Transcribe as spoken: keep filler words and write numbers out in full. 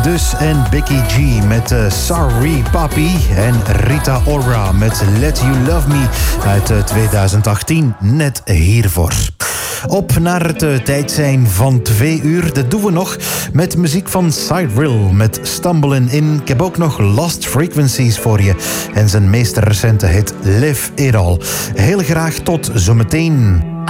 dus en Becky G met uh, Sorry Papi en Rita Ora met Let You Love Me uit uh, twintig achttien, net hiervoor. Op naar het uh, tijd zijn van twee uur. Dat doen we nog met muziek van Cyril met Stumbling In. Ik heb ook nog Lost Frequencies voor je en zijn meest recente hit Live It All. Heel graag tot zometeen.